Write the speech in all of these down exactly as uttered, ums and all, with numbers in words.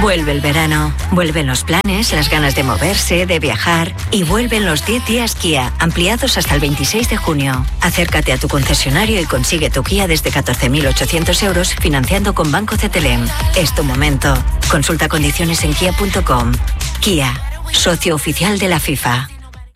Vuelve el verano, vuelven los planes, las ganas de moverse, de viajar y vuelven los diez días Kia, ampliados hasta el veintiséis de junio. Acércate a tu concesionario y consigue tu Kia desde catorce mil ochocientos euros financiando con Banco C T L M. Es tu momento. Consulta condiciones en kia punto com. Kia, socio oficial de la FIFA.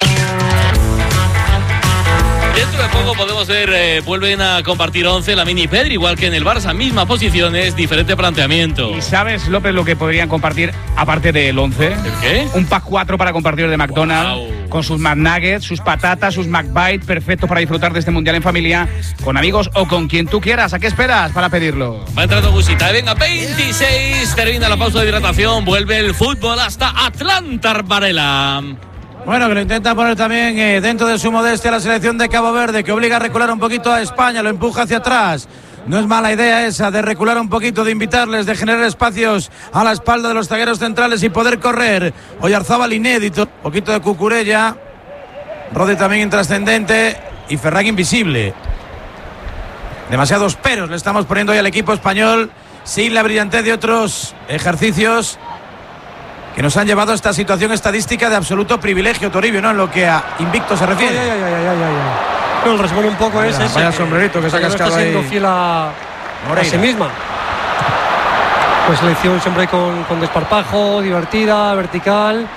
Dentro de poco podemos ver, eh, vuelven a compartir once la Mini Pedri, igual que en el Barça, misma posiciones, diferente planteamiento. ¿Y sabes, López, lo que podrían compartir aparte del once? ¿El qué? Un pack cuatro para compartir de McDonald's, wow. Con sus McNuggets, sus patatas, sus McBite, perfecto para disfrutar de este Mundial en familia, con amigos o con quien tú quieras. ¿A qué esperas para pedirlo? Va entrando Gusita, venga, veintiséis, termina la pausa de hidratación, vuelve el fútbol hasta Atlanta, Varela. Bueno, que lo intenta poner también eh, dentro de su modestia la selección de Cabo Verde, que obliga a recular un poquito a España, lo empuja hacia atrás. No es mala idea esa de recular un poquito, de invitarles, de generar espacios a la espalda de los zagueros centrales y poder correr. Oyarzábal inédito, poquito de Cucurella, Rodri también intrascendente y Ferran invisible. Demasiados peros le estamos poniendo hoy al equipo español, sin la brillantez de otros ejercicios que nos han llevado a esta situación estadística de absoluto privilegio, Toribio, ¿no? En lo que a invicto se refiere. Ay, ay, ay, ay, ay, ay. No, el resumen un poco vaya, es ese. Vaya sombrerito que se ha cascado está siendo ahí. fiel a, a sí misma. Pues selección siempre con, con desparpajo, divertida, vertical.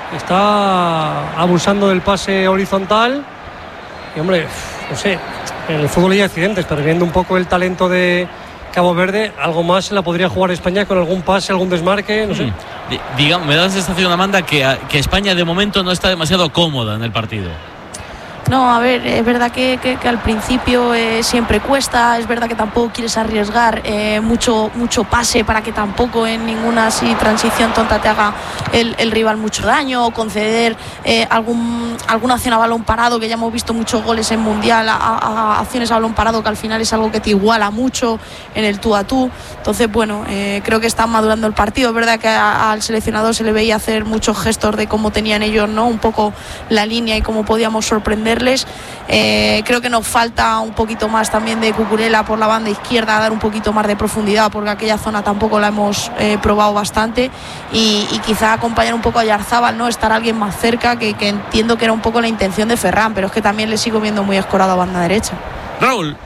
Está abusando del pase horizontal. Y hombre, no sé, en el fútbol hay accidentes, pero viendo un poco el talento de Cabo Verde, algo más se la podría jugar España con algún pase, algún desmarque, no sé. Mm. Digamos, me da la sensación, Amanda, que, que España de momento no está demasiado cómoda en el partido. No, a ver, es verdad que, que, que al principio eh, siempre cuesta, es verdad que tampoco quieres arriesgar eh, mucho, mucho pase para que tampoco en ninguna así transición tonta te haga el, el rival mucho daño, o conceder eh, algún, alguna acción a balón parado, que ya hemos visto muchos goles en Mundial, a, a, a acciones a balón parado, que al final es algo que te iguala mucho en el tú a tú. Entonces, bueno, eh, creo que están madurando el partido. Es verdad que a, al seleccionador se le veía hacer muchos gestos de cómo tenían ellos, ¿no?, un poco la línea y cómo podíamos sorprender. Eh, creo que nos falta un poquito más también de Cucurella por la banda izquierda, dar un poquito más de profundidad, porque aquella zona tampoco la hemos eh, probado bastante, y, y quizá acompañar un poco a Oyarzábal, ¿no?, estar alguien más cerca, que, que entiendo que era un poco la intención de Ferran, pero es que también le sigo viendo muy escorado a banda derecha. Raúl.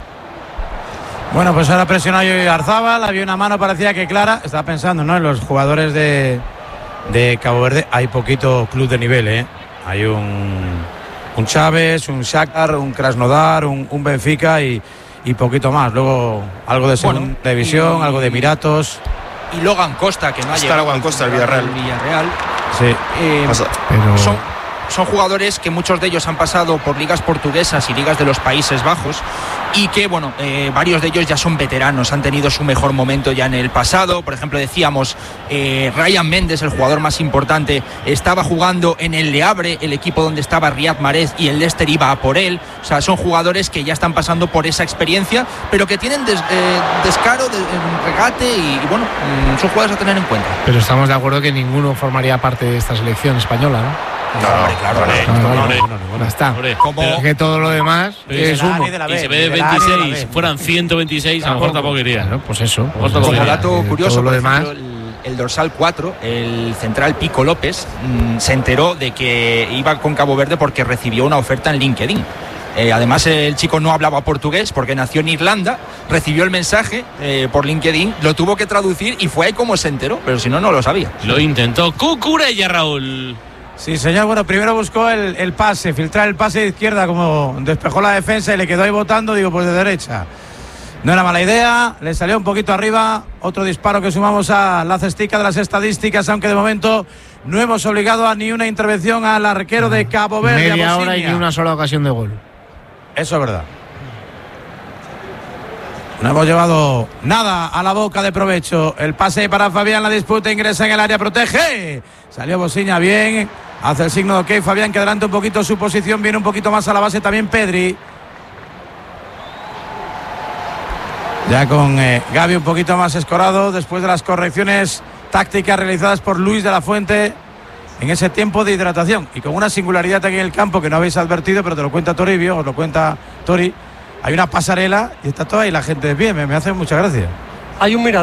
Bueno, pues ahora presionó Oyarzábal, había una mano, parecía que clara. Estaba pensando, ¿no?, en los jugadores de, de Cabo Verde. Hay poquito club de nivel, ¿eh? Hay un un Chávez, un Shakhtar, un Krasnodar, un, un Benfica y, y poquito más. Luego algo de segunda bueno, división, y, algo de Emiratos. Y Logan Costa, que no ha llegado. Logan Costa, el Villarreal. El Villarreal. Sí. Eh, Pero... son, son jugadores que muchos de ellos han pasado por ligas portuguesas y ligas de los Países Bajos, y que, bueno, eh, varios de ellos ya son veteranos, han tenido su mejor momento ya en el pasado. Por ejemplo, decíamos, eh, Ryan Méndez, el jugador más importante, estaba jugando en el Le Havre, el equipo donde estaba Riyad Mahrez, y el Leicester iba a por él. O sea, son jugadores que ya están pasando por esa experiencia, pero que tienen des, eh, descaro, de, regate y, y bueno, son jugadores a tener en cuenta. Pero estamos de acuerdo que ninguno formaría parte de esta selección española, ¿no? No, hombre, claro, vale, no, no, no, no, no, no, no está. Como que todo lo demás es humo. Y se ve de veintiséis, fueran ciento veintiséis, a lo mejor tampoco iría. Claro, pues eso. Pues como dato curioso, por demás, ejemplo, el, el dorsal cuatro, el central Pico López, mmm, se enteró de que iba con Cabo Verde porque recibió una oferta en LinkedIn. Eh, además, el chico no hablaba portugués porque nació en Irlanda, recibió el mensaje eh, por LinkedIn, lo tuvo que traducir y fue ahí como se enteró, pero si no, no lo sabía. Lo intentó Cucurella, Raúl. Sí, señor. Bueno, primero buscó el, el pase, filtrar el pase de izquierda, como despejó la defensa y le quedó ahí botando, digo, pues de derecha. No era mala idea, le salió un poquito arriba. Otro disparo que sumamos a la cestica de las estadísticas, aunque de momento no hemos obligado a ni una intervención al arquero de Cabo Verde. Media hora y ni una sola ocasión de gol. Eso es verdad. No hemos llevado nada a la boca de provecho. El pase para Fabián, la disputa, ingresa en el área, protege. Salió Bosiña bien. Hace el signo de ok, Fabián, que adelanta un poquito su posición, viene un poquito más a la base también Pedri. Ya con eh, Gavi un poquito más escorado después de las correcciones tácticas realizadas por Luis de la Fuente en ese tiempo de hidratación. Y con una singularidad aquí en el campo que no habéis advertido, pero te lo cuenta Toribio, os lo cuenta Tori. Hay una pasarela y está toda ahí la gente de pie, me, me hace mucha gracia. Hay un mirador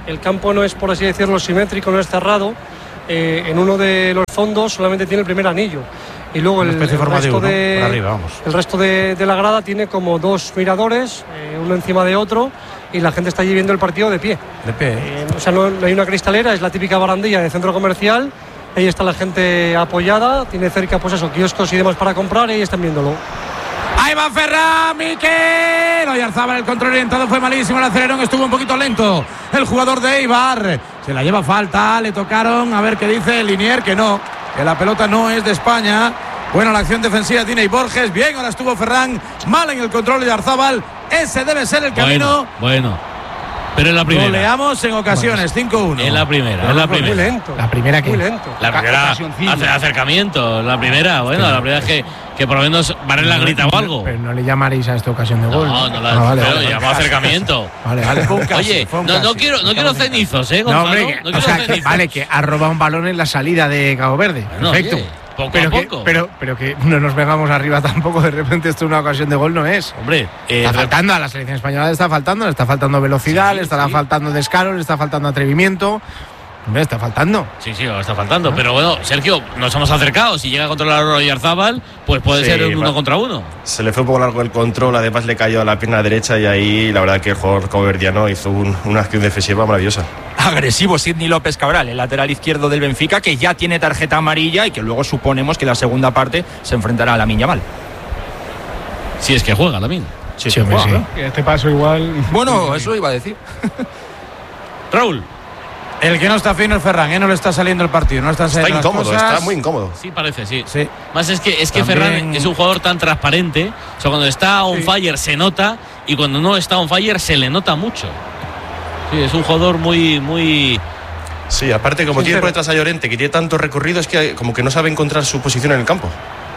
el campo no es, por así decirlo, simétrico, no es cerrado. Eh, en uno de los fondos solamente tiene el primer anillo. Y luego el, el resto, de, ¿no? arriba, vamos. el resto de, de la grada tiene como dos miradores, eh, uno encima de otro, y la gente está allí viendo el partido de pie. De pie. Eh, o sea, no, no hay una cristalera, es la típica barandilla de centro comercial. Ahí está la gente apoyada, tiene cerca, pues eso, kioscos y demás para comprar, y ahí están viéndolo. Ahí va Ferran, Miquel. Oyarzabal, el control orientado fue malísimo. El acelerón estuvo un poquito lento. El jugador de Eibar se la lleva falta. Le tocaron, a ver qué dice el Linier, que no, que la pelota no es de España. Bueno, la acción defensiva de Tinei Borges. Bien, ahora estuvo Ferran. Mal en el control de Oyarzabal. Ese debe ser el camino. Bueno, bueno. Pero en la primera. Goleamos en ocasiones, cinco uno. En la primera, en la primera. Muy lento. La primera que. Muy lento. La primera hace acercamiento. La primera, bueno, la primera es que, que por lo menos Varela grita o algo. Pero no le llamaréis a esta ocasión de gol. No, no la ah, vale, pero vale, llamó vale. acercamiento. Vale, vale. Oye, no, no quiero, no quiero cenizos, ¿eh, Gonzalo? No, hombre, que, no o quiero sea, que, cenizos. vale, que ha robado un balón en la salida de Cabo Verde. Bueno, Perfecto. oye, poco pero, a que, poco. pero, pero que no nos vengamos arriba tampoco. De repente esto una ocasión de gol no es. Hombre, eh, está faltando a la selección española, le está faltando, le está faltando velocidad, Sí, le estará sí. faltando descaro, le está faltando atrevimiento. Hombre, está faltando. Sí, sí, está faltando. Pero bueno, Sergio, nos hemos acercado. Si llega a controlar a Oyarzabal, pues puede Sí, ser un uno va. contra uno. Se le fue un poco largo el control, además le cayó a la pierna derecha y ahí la verdad que el jugador caboverdiano hizo un, una acción defensiva maravillosa. Agresivo Sidney López Cabral, el lateral izquierdo del Benfica, que ya tiene tarjeta amarilla y que luego suponemos que la segunda parte se enfrentará a Lamine Yamal. Si es que juega también. Sí, sí, hombre, sí. Este paso igual. Bueno, eso iba a decir. Raúl. El que no está fino es Ferran, ¿eh? No le está saliendo el partido. No está Está saliendo las incómodo, cosas. está muy incómodo. Sí, parece, sí. Sí. Más es que es que También- Ferran es un jugador tan transparente. O sea, cuando está on fire se nota y cuando no está on fire se le nota mucho. Sí, es un jugador muy, muy. Sí, aparte como Sí, tiene pero- por detrás a Llorente, que tiene tanto recorrido, es que como que no sabe encontrar su posición en el campo.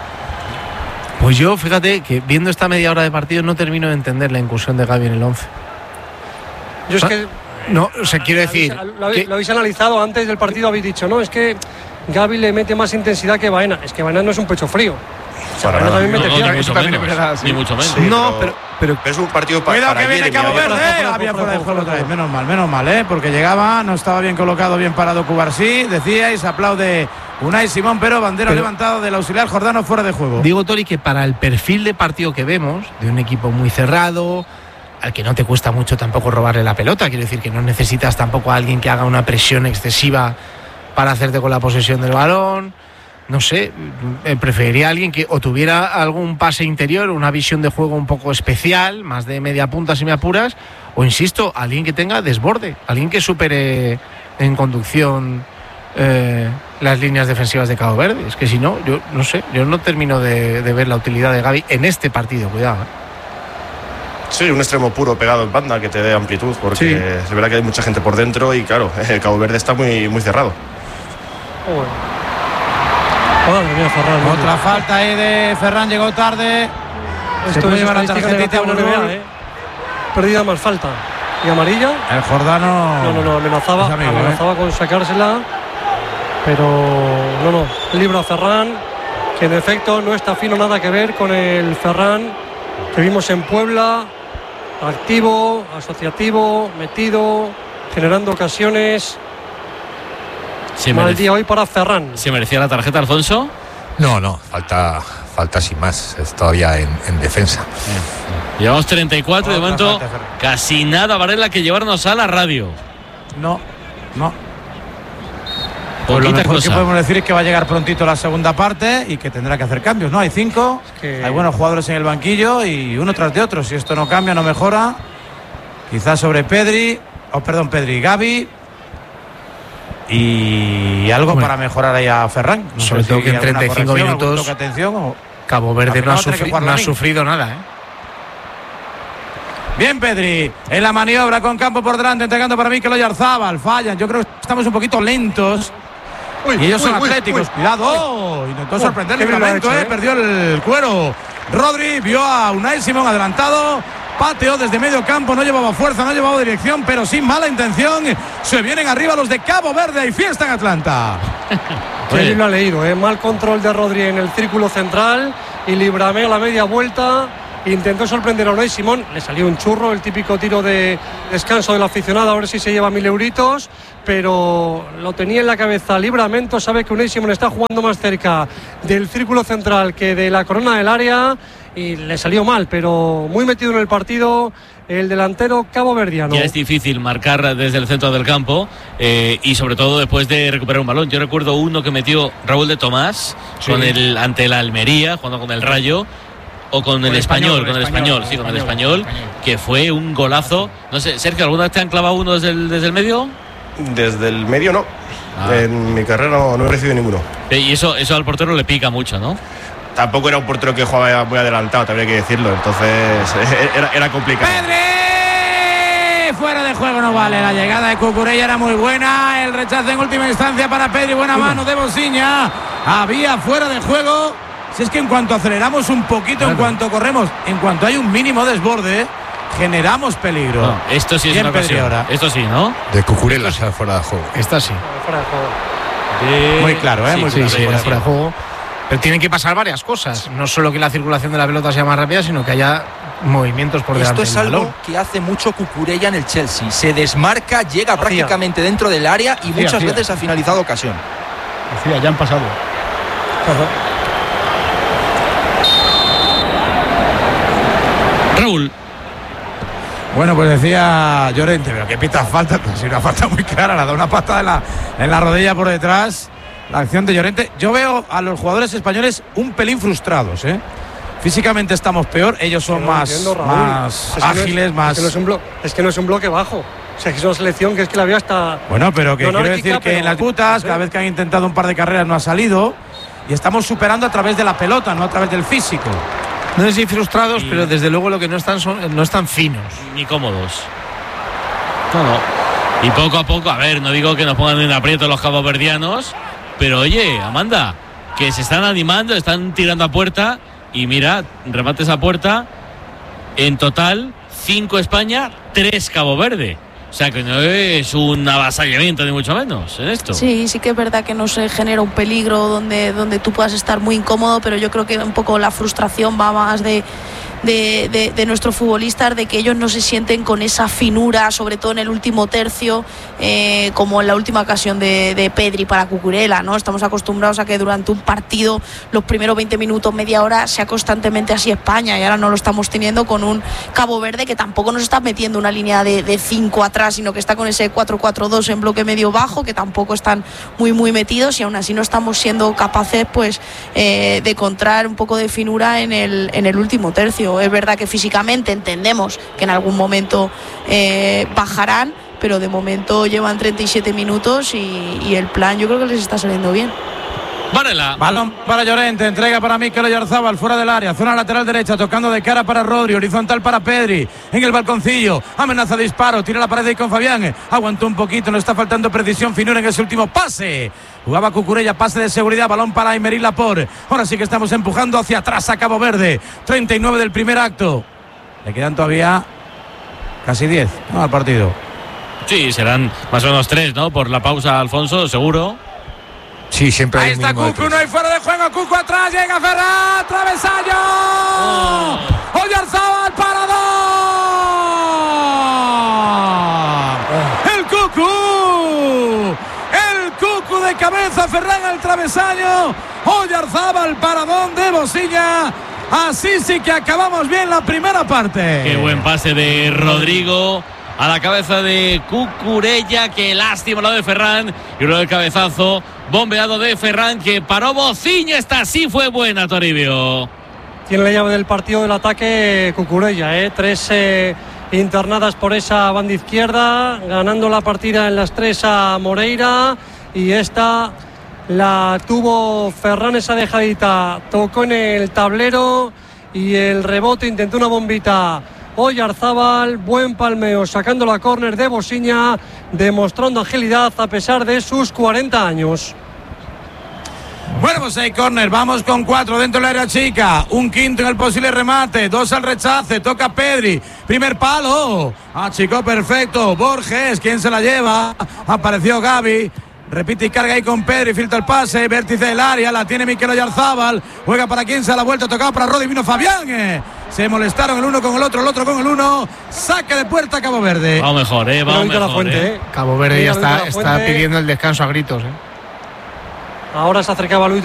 Pues yo, fíjate que viendo esta media hora de partido no termino de entender la incursión de Gavi en el once. Yo es Ah, que. No, o sea, quiero decir. Lo habéis, que- lo habéis analizado antes del partido, habéis dicho, no, es que Gavi le mete más intensidad que Baena. Es que Baena no es un pecho frío. O sea, Para Baena nada. también No, mete no, fiaca. ni mucho también es menos. verdad, sí. Ni mucho menos. Sí, no, pero, pero pero es un partido pa- Cuidado para que viene Jeremy, Cabo a ver. Verde. fuera, fuera, Había fuera, fuera de fuera, juego otra vez. fuera. Menos mal, menos mal, ¿eh? Porque llegaba, no estaba bien colocado, bien parado Cubarsí. Decíais, aplaude Unai Simón, pero bandera Pero- levantado del auxiliar Jordano fuera de juego. digo, Tori, que para el perfil de partido que vemos, de un equipo muy cerrado, al que no te cuesta mucho tampoco robarle la pelota, quiero decir que no necesitas tampoco a alguien que haga una presión excesiva para hacerte con la posesión del balón. No sé, eh, preferiría a alguien que o tuviera algún pase interior, una visión de juego un poco especial, más de media punta si me apuras, o insisto, alguien que tenga desborde, alguien que supere en conducción eh, las líneas defensivas de Cabo Verde. Es que si no, yo no sé, yo no termino de, de ver la utilidad de Gavi en este partido, cuidado. ¿eh? Sí, un extremo puro pegado en banda que te dé amplitud, porque Sí. es verdad que hay mucha gente por dentro y claro, el Cabo Verde está muy, muy cerrado. Joder. Madre mía, Ferran. Otra falta ahí de Ferran, llegó tarde. Se Esto puede es llevar la estadística tarjetita negativa en la N B A, Burgos. ¿eh? Perdida más falta. ¿Y amarilla? El Jordano. No, no, no, amenazaba, es amigo, ¿eh? amenazaba con sacársela, pero no, no, libra a Ferran, que en efecto no está fino, nada que ver con el Ferran que vimos en Puebla, activo, asociativo, metido, generando ocasiones. Se, Mal merec- día hoy para Ferran. ¿Se merecía la tarjeta, Alfonso? No, no, falta, falta sin más, es todavía en, en defensa. Llevamos treinta y cuatro y de Otra momento falta, Ferran. casi nada, Varela, que llevarnos a la radio. No, no. Pues lo Poquita mejor cosa. que podemos decir es que va a llegar prontito la segunda parte y que tendrá que hacer cambios, ¿no? Hay cinco, que- hay buenos jugadores en el banquillo y uno tras de otro. Si esto no cambia, no mejora. Quizás sobre Pedri, o perdón, Pedri, Gavi. Y algo Hombre. para mejorar ahí a Ferran. No Sobre sé todo si que en alguna treinta y cinco corrección, algún minutos toque de atención o- Cabo Verde Al no final ha, va a tener que sufri- jugar no ha Lamine. sufrido nada, ¿eh? Bien, Pedri, en la maniobra con campo por delante, entregando para Mikel Oyarzabal. Fallan, yo creo que estamos un poquito lentos. Y ellos son atléticos, cuidado. Oh, intentó sorprender qué el bien lo ha Livramento, hecho, eh, ¿eh? perdió el cuero. Rodri vio a Unai Simón adelantado. Pateó desde medio campo, no llevaba fuerza, no llevaba dirección, pero sin mala intención. Se vienen arriba los de Cabo Verde. Hay fiesta en Atlanta. Que Oye. bien lo ha leído, ¿eh? Mal control de Rodri en el círculo central y Libramé a la media vuelta intentó sorprender a Unai Simón, le salió un churro, el típico tiro de descanso del aficionado, a ver si se lleva mil euritos, pero lo tenía en la cabeza Livramento, sabe que Unai Simón está jugando más cerca del círculo central que de la corona del área y le salió mal, pero muy metido en el partido el delantero caboverdiano. Ya es difícil marcar desde el centro del campo eh, y sobre todo después de recuperar un balón. Yo recuerdo uno que metió Raúl de Tomás sí. con el, ante el Almería, jugando con el Rayo, o con, con el, el español, español, con el español, español sí, con el español, español, que fue un golazo. No sé, Sergio, ¿alguna vez te han clavado uno desde el, desde el medio? Desde el medio no. Ah. En mi carrera no, no he recibido ninguno. Y eso, eso al portero le pica mucho, ¿no? Tampoco era un portero que jugaba muy adelantado, también hay que decirlo, entonces era, era complicado. ¡Pedri! Fuera de juego no vale, la llegada de Cucurella era muy buena, el rechazo en última instancia para Pedri, buena mano de Bosiña, había fuera de juego. Si es que en cuanto aceleramos un poquito, claro. en cuanto corremos, en cuanto hay un mínimo desborde, generamos peligro. No, esto sí es una ocasión. Esto sí, ¿no? De Cucurella sea fuera de juego. Esta sí. Fuera de juego. De... Muy claro, ¿eh? Sí, muy sí, claro. Sí, sí, fuera de juego. Pero tienen que pasar varias cosas. No solo que la circulación de la pelota sea más rápida, sino que haya movimientos por delante. Esto es algo balón. que hace mucho Cucurella en el Chelsea. Se desmarca, llega Hacía. prácticamente dentro del área y Hacía, muchas Hacía. veces ha finalizado ocasión. Hacía, ya han pasado. Raúl. Bueno, pues decía Llorente, pero que pita falta, si una falta muy clara, le da una pata en la, en la rodilla por detrás. La acción de Llorente. Yo veo a los jugadores españoles un pelín frustrados, ¿eh? Físicamente estamos peor, ellos son no más, entiendo, más es ágiles, no es, más. Es que, no es, un blo- es que no es un bloque bajo. O sea, que es una selección que es que la vía está. Bueno, pero que quiero decir que en las putas, cada vez que han intentado un par de carreras no ha salido. Y estamos superando a través de la pelota, no a través del físico. No sé si frustrados, y... pero desde luego lo que no están son, no están finos. Ni cómodos. No, no. Y poco a poco, a ver, no digo que nos pongan en aprieto los caboverdianos. Pero oye, Amanda, que se están animando, están tirando a puerta y mira, remate esa puerta. En total, cinco España, tres Cabo Verde. O sea que no es un avasallamiento ni mucho menos en esto. Sí, sí que es verdad que no se genera un peligro donde, donde tú puedas estar muy incómodo, pero yo creo que un poco la frustración va más de... De, de, de nuestros futbolistas, de que ellos no se sienten con esa finura, sobre todo en el último tercio, eh, como en la última ocasión de, de Pedri para Cucurella, ¿no? Estamos acostumbrados a que durante un partido, los primeros veinte minutos, media hora, sea constantemente así España, y ahora no lo estamos teniendo con un Cabo Verde que tampoco nos está metiendo una línea de, de cinco atrás, sino que está con ese cuatro cuatro dos en bloque medio bajo, que tampoco están muy muy metidos, y aún así no estamos siendo capaces pues eh, de encontrar un poco de finura en el, en el último tercio. Es verdad que físicamente entendemos que en algún momento eh, bajarán, pero de momento llevan treinta y siete minutos y, y el plan yo creo que les está saliendo bien. Varela. Balón para Llorente, entrega para Mikel Oyarzabal fuera del área, zona lateral derecha, tocando de cara para Rodri, horizontal para Pedri, en el balconcillo, amenaza disparo, tira la pared ahí con Fabián, aguantó un poquito, no está faltando precisión, finura en ese último pase, jugaba Cucurella, pase de seguridad, balón para Aymeric Laporte, ahora sí que estamos empujando hacia atrás a Cabo Verde, treinta y nueve del primer acto, le quedan todavía casi diez, ¿no?, al partido. Sí, serán más o menos tres, ¿no?, por la pausa, Alfonso, seguro. Sí, siempre hay. Ahí está Cucu, no hay fuera de juego. Cucu atrás, llega Ferran, travesaño. Oh. Oyarzabal, paradón. Oh. El Cucu, el Cucu de cabeza, Ferran al travesaño. Oyarzabal, paradón de Bosiña. Así sí que acabamos bien la primera parte. Qué buen pase de Rodrigo a la cabeza de Cucurella. Qué lástima lo de Ferran. Y luego el cabezazo bombeado de Ferran que paró Bosiña. Esta sí fue buena, Toribio. Tiene la llave del partido del ataque Cucurella, ¿eh? Tres eh, internadas por esa banda izquierda, ganando la partida en las tres a Moreira. Y esta la tuvo Ferran, esa dejadita, tocó en el tablero y el rebote, intentó una bombita Oyarzabal, buen palmeo, sacando la córner de Bosiña, demostrando agilidad a pesar de sus cuarenta años. Bueno, pues hay córner, vamos con cuatro dentro del área chica, un quinto en el posible remate, dos al rechace, toca Pedri, primer palo, achicó perfecto, Borges, ¿quién se la lleva? Apareció Gavi. Repite y carga ahí con Pedri, filtra el pase, vértice del área, la tiene Mikel Oyarzabal, juega para quien se ha la vuelta, tocado para Rodri, vino Fabián, eh. Se molestaron el uno con el otro, el otro con el uno. Saque de puerta Cabo Verde. Vamos mejor, eh. Vamos mejor, la fuente, eh. eh. Cabo Verde ya está, está está pidiendo el descanso a gritos, eh. Ahora se acercaba Luis